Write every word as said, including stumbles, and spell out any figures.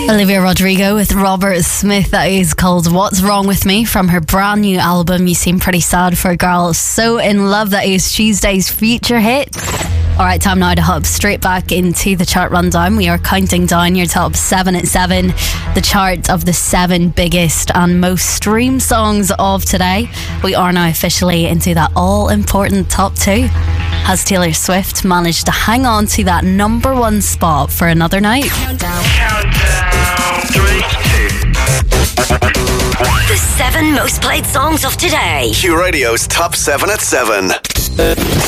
Olivia Rodrigo with Robert Smith. That is called What's Wrong With Me from her brand new album You Seem Pretty Sad for a Girl So In Love. That is Tuesday's feature hit. Alright, time now to hop straight back into the chart rundown. We are counting down your top seven at seven, the chart of the seven biggest and most streamed songs of today. We are now officially into that all-important top two. Has Taylor Swift managed to hang on to that number one spot for another night? Countdown. Countdown. Three, two. The seven most played songs of today. Q Radio's top seven at seven.